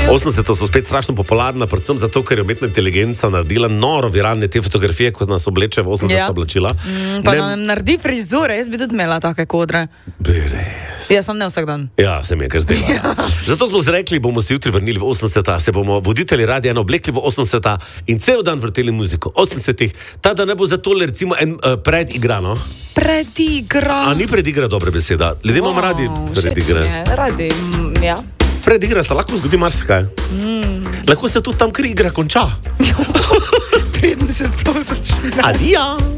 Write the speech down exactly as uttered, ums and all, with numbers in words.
osemdeseta so spet strašno popularna, predvsem zato, ker je umetna inteligenca naredila noro viralne te fotografije, kot nas obleče v osemdeseta Ja. oblačila. Mm, pa Ne- nam naredi frizure, jaz bi tudi imela take kodre. Res. Jaz sem ne vsak dan. Ja, se mi je kar zdelo. Ja. Zato smo se rekli, bomo se jutri vrnili v osemdeseta, se bomo voditelji radia eno oblekli v osemdeseta in cel dan vrteli muziko. osemdesetih, ta da ne bo zato recimo en uh, predigrano. Predigra. A ni predigra dobra beseda? Ljudje imamo radi predigre. všeč mi je, Radi, mm, ja. Predigra se lahko zgodi marsikaj. Mm. Lahko se tudi tam, kjer igra konča. Preden se sploh začne. Adija.